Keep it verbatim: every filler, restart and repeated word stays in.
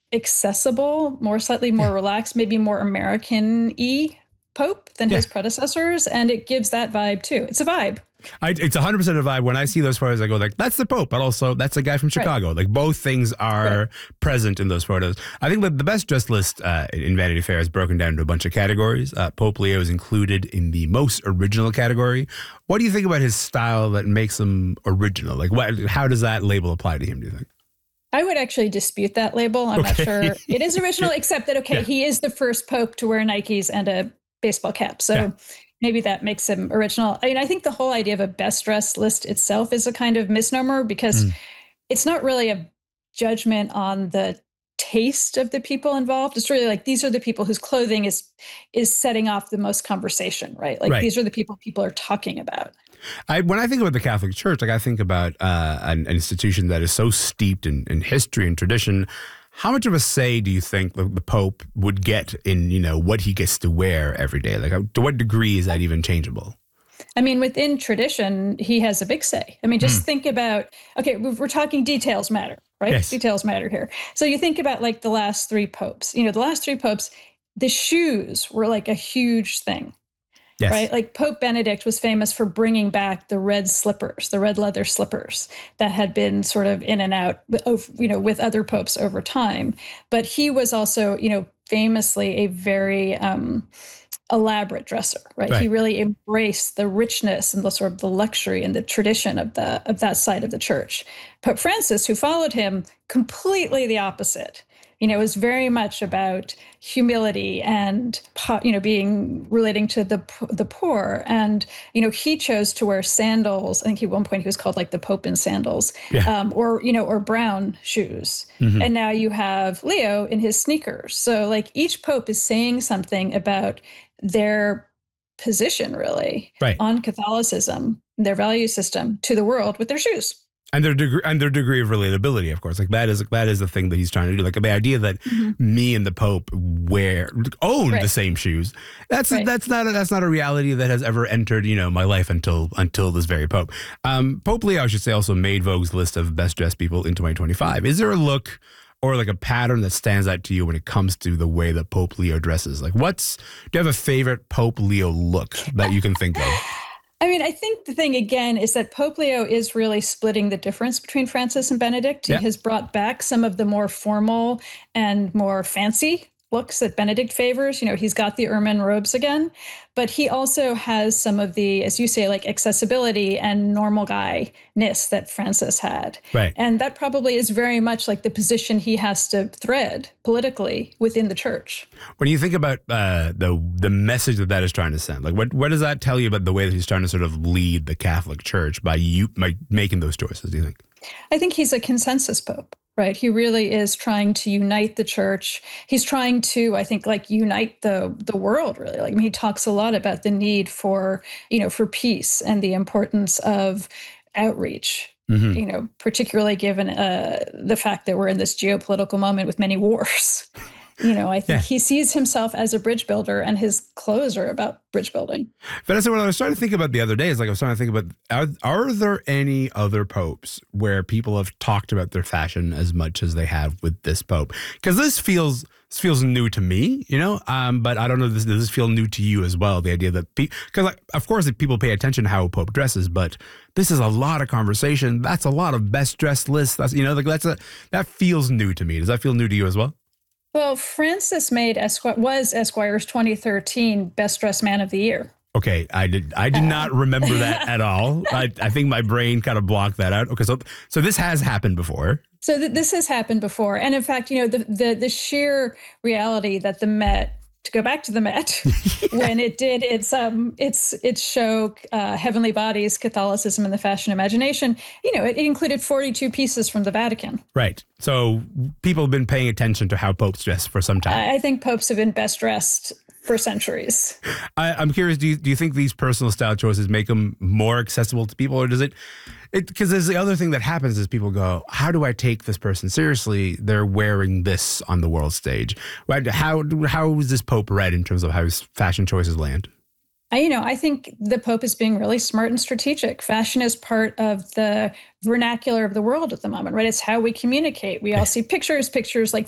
accessible, more slightly more Yeah. relaxed, maybe more American-y pope than Yeah. his predecessors, and it gives that vibe too. It's a vibe. I, it's one hundred percent a vibe. When I see those photos, I go like, that's the Pope, but also that's a guy from Right. Chicago. Like both things Right. are present in those photos. I think that the best dressed list uh, in Vanity Fair is broken down into a bunch of categories. Uh, Pope Leo is included in the most original category. What do you think about his style that makes him original? Like what, how does that label apply to him, do you think? I would actually dispute that label. I'm Okay. not sure it is original, except that, okay, Yeah. he is the first pope to wear Nikes and a baseball cap. So Yeah. maybe that makes him original. I mean, I think the whole idea of a best dressed list itself is a kind of misnomer because Mm. it's not really a judgment on the taste of the people involved. It's really like these are the people whose clothing is is setting off the most conversation, right? Like Right. these are the people people are talking about. I, when I think about the Catholic Church, like I think about uh, an, an institution that is so steeped in, in history and tradition. How much of a say do you think the, the Pope would get in, you know, what he gets to wear every day? Like, to what degree is that even changeable? I mean, within tradition, he has a big say. I mean, just Mm. think about, okay, we're talking details matter, right? Yes. Details matter here. So you think about like the last three popes, you know, the last three popes, the shoes were like a huge thing. Yes. Right? Like Pope Benedict was famous for bringing back the red slippers, the red leather slippers that had been sort of in and out, you know, with other popes over time. But he was also, you know, famously a very um, elaborate dresser, right? Right. He really embraced the richness and the sort of the luxury and the tradition of the of that side of the church. Pope Francis, who followed him, completely the opposite. You know, it was very much about humility and, you know, being relating to the the poor. And, you know, he chose to wear sandals. I think at one point he was called like the Pope in sandals, Yeah. um, or, you know, or brown shoes. Mhm. And now you have Leo in his sneakers. So like each Pope is saying something about their position really Right. on Catholicism, their value system to the world with their shoes. And their degree and their degree of relatability, of course. Like that is that is the thing that he's trying to do. Like the idea that Mhm. me and the Pope wear own Right. the same shoes. That's Right. that's not a, that's not a reality that has ever entered, you know, my life until until this very Pope. Um, Pope Leo, I should say, also made Vogue's list of best dressed people in twenty twenty-five. Is there a look or like a pattern that stands out to you when it comes to the way that Pope Leo dresses? Like, what's do you have a favorite Pope Leo look that you can think of? I mean, I think the thing again is that Pope Leo is really splitting the difference between Francis and Benedict. Yeah. He has brought back some of the more formal and more fancy looks that Benedict favors. You know, he's got the ermine robes again, but he also has some of the, as you say, like accessibility and normal guy-ness that Francis had. Right. And that probably is very much like the position he has to thread politically within the church. When you think about uh, the the message that that is trying to send, like what what does that tell you about the way that he's trying to sort of lead the Catholic Church by you by making those choices? Do you think? I think he's a consensus pope, right? He really is trying to unite the church. He's trying to, I think, like unite the the world, really. Like I mean, he talks a lot about the need for, you know, for peace and the importance of outreach. Mm-hmm. You know, particularly given uh, the fact that we're in this geopolitical moment with many wars. You know, I think Yeah. he sees himself as a bridge builder, and his clothes are about bridge building. Vanessa, what I was trying to think about the other day is like I was trying to think about are, are there any other popes where people have talked about their fashion as much as they have with this pope? Because this feels this feels new to me, you know. Um, but I don't know. Does, does this feel new to you as well? The idea that because like, of course like, people pay attention to how a pope dresses, but this is a lot of conversation. That's a lot of best dressed lists. That's you know like that's a that feels new to me. Does that feel new to you as well? Well, Francis made Esquire was Esquire's twenty thirteen Best Dressed Man of the Year. Okay, I did. I did not remember that at all. I, I think my brain kind of blocked that out. Okay, so so this has happened before. So th- this has happened before, and in fact, you know, the the, the sheer reality that the Met. To go back to the Met, when it did its um its its show, uh, Heavenly Bodies: Catholicism and the Fashion Imagination, you know, it, it included forty-two pieces from the Vatican. Right. So people have been paying attention to how popes dress for some time. I, I think popes have been best dressed for centuries. I, I'm curious. Do you, do you think these personal style choices make them more accessible to people, or does it? It because there's the other thing that happens is people go, how do I take this person seriously? They're wearing this on the world stage. Right? How how is this pope read in terms of how his fashion choices land? I, you know, I think the Pope is being really smart and strategic. Fashion is part of the vernacular of the world at the moment, right? It's how we communicate. We all see pictures, pictures like